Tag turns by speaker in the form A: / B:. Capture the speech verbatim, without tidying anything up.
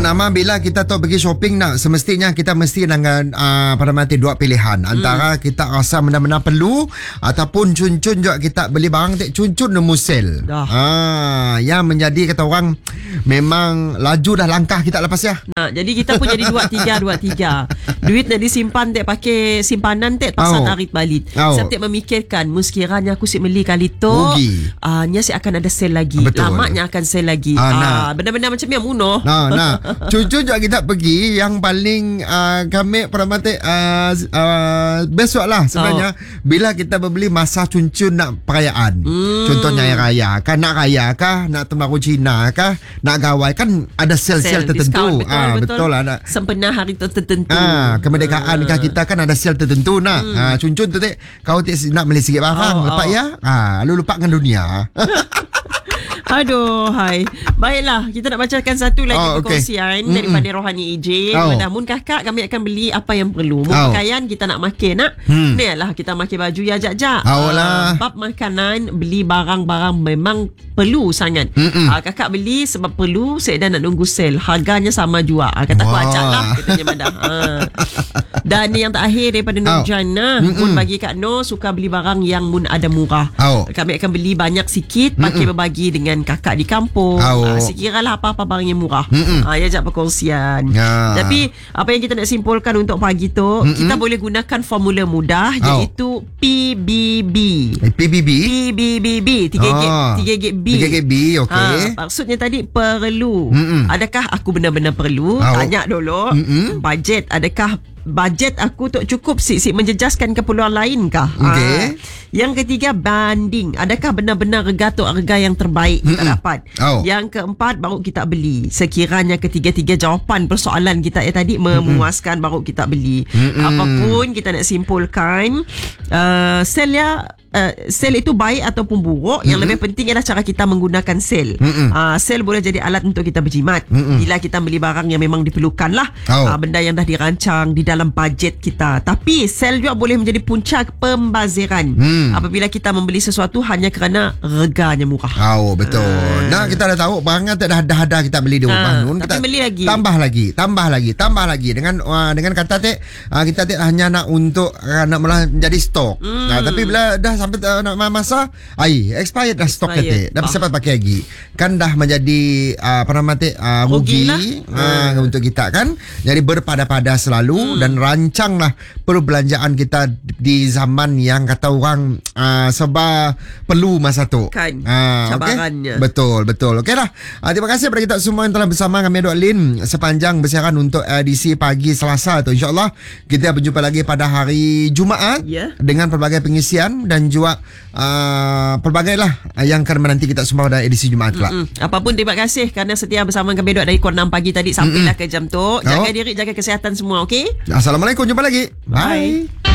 A: Nama bila kita tu pergi shopping nak, semestinya kita mesti dengan uh, pada mati dua pilihan. Antara hmm. kita rasa benar-benar perlu ataupun cun-cun juga kita beli barang tak cun-cun nemu sale. Ah, yang menjadi kata orang memang laju dah langkah kita lepas ya.
B: Nah, jadi kita pun jadi dua tiga dua tiga. Duit nak disimpan tak pakai simpanan tak pasal oh. tarik balik. Oh. Saya tak memikirkan sekiranya aku si beli kali tu ah uh, nya si akan ada sale lagi. Betul. Lamanya akan sale lagi. Ah, nah. uh, benar-benar macam yang muno.
A: Nah, nah. Cucu juga kita pergi yang paling uh, kami pernah mati uh, uh, besok lah sebenarnya oh. bila kita berbeli masa cuncun nak perayaan. Hmm. Contohnya yang raya kan, nak raya kah, nak tembakau Cina kah, nak gawai kan ada sel-sel tertentu.
B: Betul,
A: ah,
B: betul.
A: betul lah. Nak,
B: sempena hari tertentu.
A: Ah, kemerdekaan kah kita kan ada sel tertentu nak. Hmm. Ah, cuncun tu tak kau tak nak beli sikit barang oh, lepas oh. ya. Ah, lu lupa dengan dunia.
B: Aduh, hai. Baiklah, kita nak bacakan satu lagi oh, perkongsian okay. daripada mm-mm. Rohani A J. Oh. Mun kakak, kami akan beli apa yang perlu. Mun oh. pakaian kita nak makan nak. Hmm. Ni lah kita makan baju ya jak-jak.
A: Oh, lah.
B: Uh, bab makanan, beli barang-barang memang perlu sangat. Uh, kakak beli sebab perlu, saya dah nak nunggu sale. Harganya sama juga. Uh, kata wow. aku acak lah, katanya Madah. Uh. Dan yang terakhir daripada Nurjana, oh. mun bagi Kak Nur suka beli barang yang mun ada murah. Oh. Kami akan beli banyak sikit, pakai berbagi dengan kakak di kampung. Oh. Uh, sekiralah apa-apa barang yang murah. Ah, uh, ya ajak perkongsian. Ya. Tapi apa yang kita nak simpulkan untuk pagi tu, Mm-mm. kita boleh gunakan formula mudah oh. iaitu P B B.
A: P B B.
B: P B B B. tiga G tiga G B.
A: tiga G B, okey.
B: Ha, maksudnya tadi perlu.
A: Mm-mm.
B: Adakah aku benar-benar perlu? Oh. Tanya dulu. Mm-mm. Bajet, adakah bajet aku tak cukup si, si menjejaskan keperluan lain kah? Okay. Ha. Yang ketiga, banding. Adakah benar-benar rega tu harga yang terbaik kita Mm-mm. dapat? Oh. Yang keempat, baru kita beli. Sekiranya ketiga-tiga jawapan persoalan kita yang tadi memuaskan, Mm-mm. baru kita beli. Mm-mm. Apapun kita nak simpulkan, uh, sel ya Uh, sel itu baik ataupun buruk, yang mm-hmm. lebih penting ialah cara kita menggunakan sel. Mm-hmm. Uh, sel boleh jadi alat untuk kita berjimat. Mm-hmm. Bila kita beli barang yang memang diperlukan lah, oh. uh, benda yang dah dirancang di dalam bajet kita. Tapi sel juga boleh menjadi punca pembaziran mm. apabila kita membeli sesuatu hanya kerana reganya murah.
A: Oh, betul. Uh. Nah, kita dah tahu barang tak dah dah kita beli di rumah. Uh,
B: kita beli lagi.
A: Tambah lagi, tambah lagi, tambah lagi dengan uh, dengan kata tak uh, kita tak hanya nak untuk uh, nak malah menjadi stok. Mm. Nah, tapi bila dah sampai uh, nak masa ai expired dah stok kita dah sempat pakai lagi kan dah menjadi uh, apa nama tu uh, rugi uh, hmm. untuk kita kan, jadi berpada-pada selalu hmm. dan rancanglah perbelanjaan kita di zaman yang kata orang uh, serba perlu masa tu
B: kan
A: uh,
B: cabarannya.
A: Okay? Betul betul. Okeylah, uh, terima kasih kepada kita semua yang telah bersama kami Dok Lin sepanjang bersiaran untuk edisi pagi Selasa tu. InsyaAllah kita berjumpa lagi pada hari Jumaat yeah. dengan pelbagai pengisian dan juga uh, pelbagai lah yang akan menanti kita semua pada edisi Jumaat kelak.
B: Mm-mm. Apapun terima kasih kerana setia bersama kami Dok dari pukul enam pagi tadi sampailah Mm-mm. ke jam tu. Jaga oh. diri, jaga kesihatan semua, okey?
A: Assalamualaikum, jumpa lagi. Bye. Bye.